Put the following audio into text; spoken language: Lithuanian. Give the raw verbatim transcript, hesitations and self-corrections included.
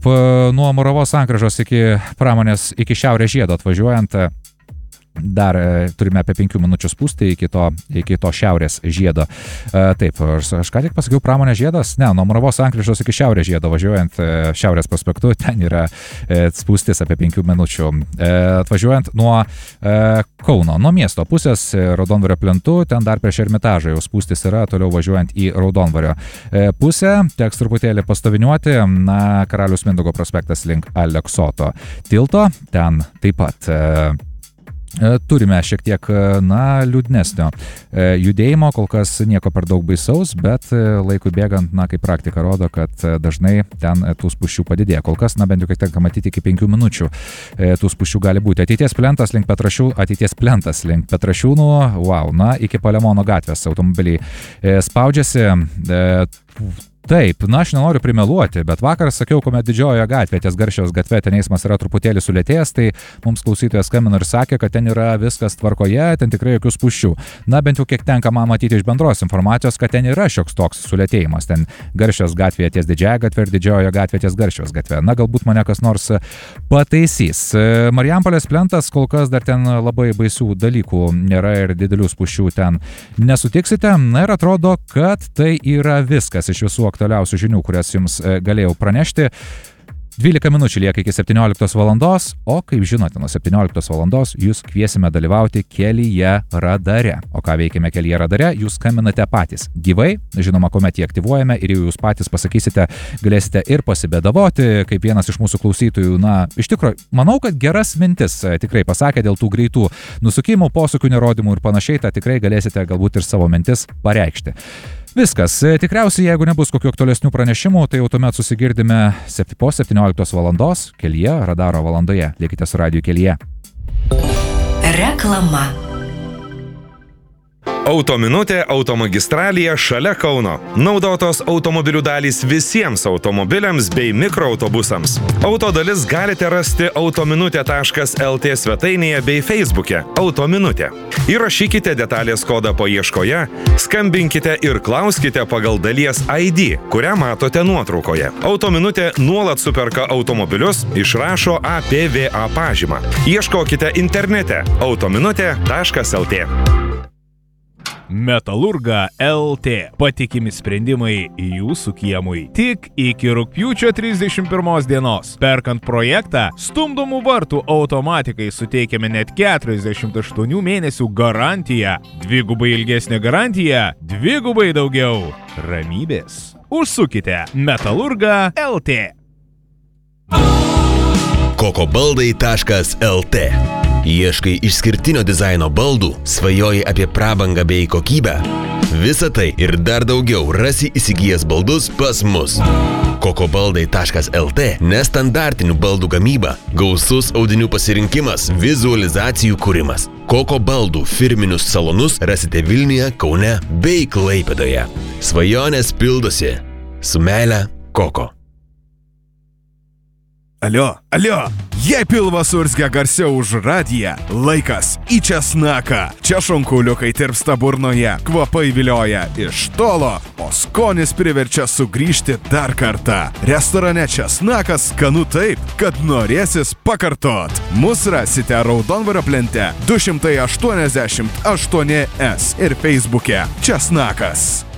Taip, nuo Moravos sankryžos iki pramonės, iki Šiaurės žiedo atvažiuojant, dar turime apie penkių minučių spūstį iki to, iki to Šiaurės žiedo. Taip, aš ką tik pasakiau, pramonės žiedas? Ne, nuo Moravos sankryžos iki Šiaurės žiedo važiuojant Šiaurės prospektu, ten yra spūstis apie penkių minučių. Atvažiuojant nuo Kauno, nuo miesto pusės, Raudondvario plentu, ten dar prieš Ermitažą jau spūstis yra, toliau važiuojant į Raudondvario pusę, teks truputėlį pastoviniuoti, na, Karaliaus Mindaugo prospektas link Aleksoto tilto, ten taip pat turime šiek tiek, na, liūdnesnio judėjimo, kol kas nieko per daug baisaus, bet laikui bėgant, na, kaip praktika rodo, kad dažnai ten tų spūsčių padidėja. Kol kas, na, bent jau kiek tenka matyti, iki penkių minučių tų spūsčių gali būti. Ateities plentas link Petrašių, ateities plentas link Petrašiūnų, wow, na, iki Palemono gatvės automobiliai spaudžiasi. Taip, na, aš nenoriu primeluoti, bet vakar sakiau, kuomet Didžiojoje gatvėje, ties Garščiaus gatve, ten eismas yra truputėlį sulėtėjęs, tai mums klausytojas skambino ir sakė, kad ten yra viskas tvarkoje, ten tikrai jokių spūsčių. Na, bent jau kiek tenka man matyti iš bendros informacijos, kad ten yra šioks toks sulėtėjimas, ten Garščiaus gatvėje ties Didžiąja gatve ir Didžiojoje gatvėje ties Garščiaus gatve. Na, galbūt mane kas nors pataisys. Marijampolės plentas, kol kas dar ten labai baisių dalykų nėra ir didelių spūsčių ten nesutiksite. Na, ir atrodo, kad tai yra viskas iš visų aktualiausių žinių, kurias jums galėjau pranešti. dvylika minučių lieka iki septynioliktos valandos, o kaip žinote, nuo septynioliktos valandos jūs kviesime dalyvauti Kelyje radare. O ką veikime Kelyje radare, jūs skambinate patys gyvai, žinoma, kuomet jį aktyvuojame ir jūs patys pasakysite, galėsite ir pasibėdavoti, kaip vienas iš mūsų klausytojų, na, iš tikrųjų, manau, kad geras mintis tikrai pasakė dėl tų greitų nusukimų, posūkių nerodymų ir panašiai, tai tikrai galėsite galbūt ir savo mintis pareikšti. Viskas. Tikriausiai, jeigu nebus kokių aktualesnių pranešimų, tai jau tuomet susigirdime po septynioliktos valandos Kelyje radaro valandoje. Likite su radiju Kelyje. Reklama. Autominutė automagistralėje šalia Kauno. Naudotos automobilių dalys visiems automobiliams bei mikroautobusams. Autodalis galite rasti autominutė taškas lt svetainėje bei Facebook'e Autominutė. Įrašykite detalės kodą paieškoje, skambinkite ir klauskite pagal dalies I D, kurią matote nuotraukoje. Autominutė nuolat superka automobilius, išrašo A P V A pažymą. Ieškokite internete autominutė taškas lt. Metalurga L T. Patikimi sprendimai jūsų kiemui. Tik iki rugpjūčio trisdešimt pirmos dienos. Perkant projektą, stumdomų vartų automatikai suteikiame net keturiasdešimt aštuonių mėnesių garantiją. Dvigubai ilgesnė garantija, dvigubai daugiau ramybės. Užsukite metalurga L T. kokobaldai taškas lt. Ieškai išskirtinio dizaino baldų, svajoji apie prabangą bei kokybę. Visa tai ir dar daugiau rasi įsigijęs baldus pas mus. kokobaldai taškas lt nestandartinių baldų gamyba, gausus audinių pasirinkimas, vizualizacijų kūrimas. Koko baldų firminius salonus rasite Vilniuje, Kaune bei Klaipėdoje. Svajonės pildosi. Su meile, Koko. Alio, alio, jei pilvas urzgia garsiau už radiją, laikas į česnaką. Čia šonkauliukai tirpsta burnoje, kvapai vilioja iš tolo, o skonis priverčia sugrįžti dar kartą. Restorane česnakas skanu taip, kad norėsis pakartot. Mus rasite Raudondvario plente du šimtai aštuoniasdešimt aštuoni S ir Facebook'e Česnakas.